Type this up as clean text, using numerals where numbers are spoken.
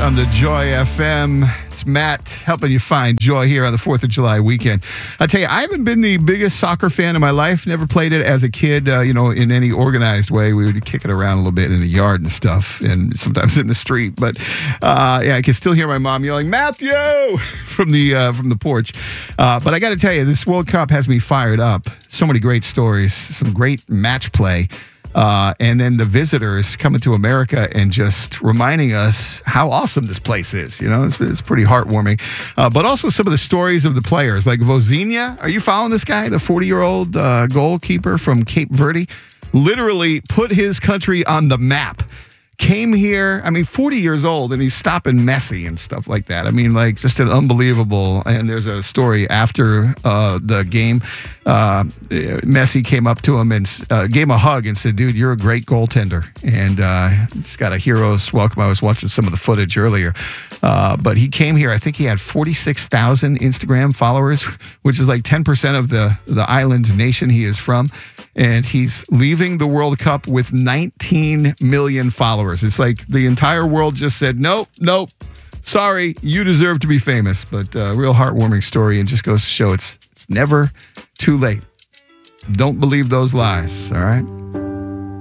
on the Joy FM. It's Matt helping you find joy here on the 4th of July weekend. I tell you, I haven't been the biggest soccer fan in my life. Never played it as a kid, in any organized way. We would kick it around a little bit in the yard and stuff, and sometimes in the street. But I can still hear my mom yelling, "Matthew!" from the porch. But I got to tell you, this World Cup has me fired up. So many great stories, some great match play. And then the visitors coming to America and just reminding us how awesome this place is. You know, it's pretty heartwarming. But also some of the stories of the players, like Vozinha. Are you following this guy, the 40-year-old goalkeeper from Cape Verde? Literally put his country on the map. Came here, 40 years old, and he's stopping Messi and stuff like that. Just an unbelievable. And there's a story after the game. Messi came up to him and gave him a hug and said, "Dude, you're a great goaltender." And he's got a hero's welcome. I was watching some of the footage earlier. But he came here. I think he had 46,000 Instagram followers, which is like 10% of the island nation he is from. And he's leaving the World Cup with 19 million followers. It's like the entire world just said, nope, sorry, you deserve to be famous. But real heartwarming story, and just goes to show it's never too late. Don't believe those lies, all right?